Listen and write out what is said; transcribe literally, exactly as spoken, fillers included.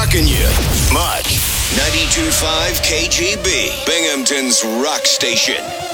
rocking you. Much. ninety-two point five K G B, Binghamton's rock station.